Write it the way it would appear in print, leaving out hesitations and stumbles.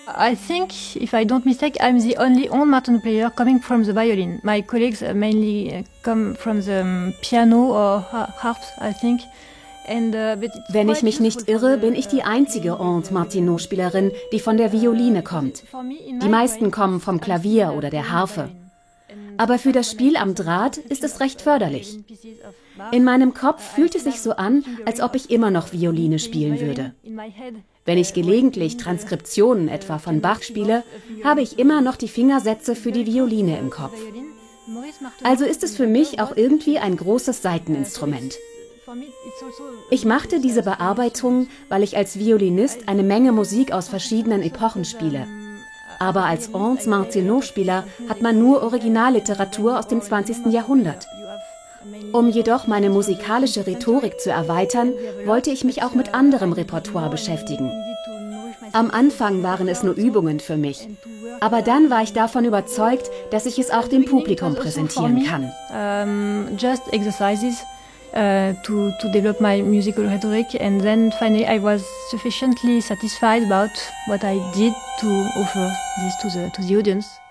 I think, if I don't mistake, I'm the only old Martin player coming from the violin. My colleagues mainly come from the piano or harps, I think. Wenn ich mich nicht irre, bin ich die einzige Aude Martinot-Spielerin, die von der Violine kommt. Die meisten kommen vom Klavier oder der Harfe. Aber für das Spiel am Draht ist es recht förderlich. In meinem Kopf fühlt es sich so an, als ob ich immer noch Violine spielen würde. Wenn ich gelegentlich Transkriptionen etwa von Bach spiele, habe ich immer noch die Fingersätze für die Violine im Kopf. Also ist es für mich auch irgendwie ein großes Saiteninstrument. Ich machte diese Bearbeitung, weil ich als Violinist eine Menge Musik aus verschiedenen Epochen spiele. Aber als Aude Martinot-Spieler hat man nur Originalliteratur aus dem 20. Jahrhundert. Um jedoch meine musikalische Rhetorik zu erweitern, wollte ich mich auch mit anderem Repertoire beschäftigen. Am Anfang waren es nur Übungen für mich, aber dann war ich davon überzeugt, dass ich es auch dem Publikum präsentieren kann. Just exercises to develop my musical rhetoric, and then finally I was sufficiently satisfied about what I did to offer this to the audience.